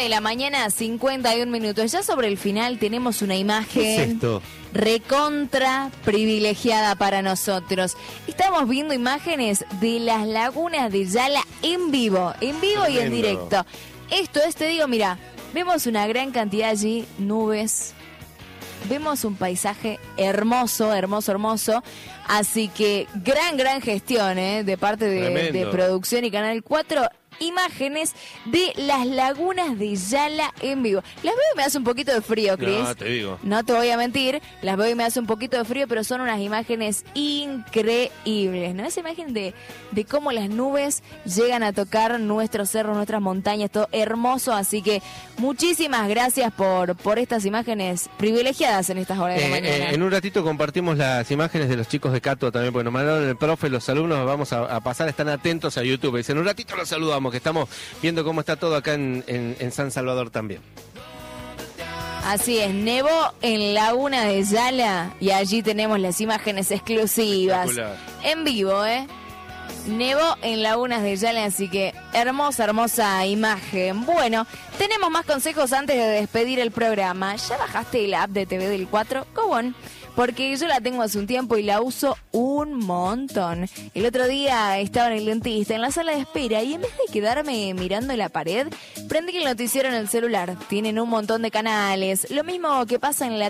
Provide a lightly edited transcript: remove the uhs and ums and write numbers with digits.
de la mañana, 51 minutos. Ya sobre el final tenemos una imagen. ¿Qué es esto? Recontra privilegiada para nosotros. Estamos viendo imágenes de las lagunas de Yala en vivo y en Tremendo. directo. Esto es, te digo, mira, vemos una gran cantidad allí, nubes, vemos un paisaje hermoso, hermoso, hermoso. Así que gran gestión de parte de producción y Canal 4. Imágenes de las lagunas de Yala en vivo. Las veo y me hace un poquito de frío, Cris. No, te digo. No te voy a mentir, las veo y me hace un poquito de frío, pero son unas imágenes increíbles, ¿no? Esa imagen de cómo las nubes llegan a tocar nuestros cerros, nuestras montañas, todo hermoso. Así que muchísimas gracias por estas imágenes privilegiadas en estas horas de la mañana. En un ratito compartimos las imágenes de los chicos de Cato también, porque nos mandaron el profe, los alumnos, vamos a pasar, están atentos a YouTube. Dicen, un ratito los saludamos, que estamos viendo cómo está todo acá en San Salvador también. Así es, nevó en Laguna de Yala y allí tenemos las imágenes exclusivas. En vivo, Nevó en Lagunas de Yala, así que hermosa imagen. Bueno, tenemos más consejos antes de despedir el programa. ¿Ya bajaste la app de TV del 4? Go on. Porque yo la tengo hace un tiempo y la uso un montón. El otro día estaba en el dentista, en la sala de espera, y en vez de quedarme mirando la pared, prendí el noticiero en el celular. Tienen un montón de canales. Lo mismo que pasa en la